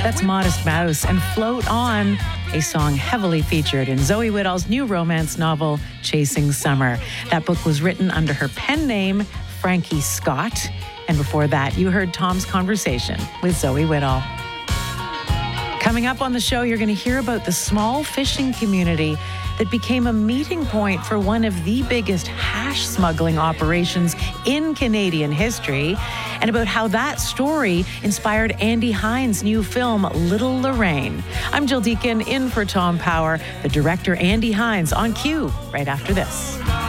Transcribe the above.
That's Modest Mouse and Float On, a song heavily featured in Zoe Whittall's new romance novel, Chasing Summer. That book was written under her pen name, Frankie Scott. And before that, you heard Tom's conversation with Zoe Whittall. Coming up on the show, you're going to hear about the small fishing community that became a meeting point for one of the biggest hash smuggling operations in Canadian history, and about how that story inspired Andy Hines' new film, Little Lorraine. I'm Jill Deacon, in for Tom Power, the director Andy Hines on cue right after this.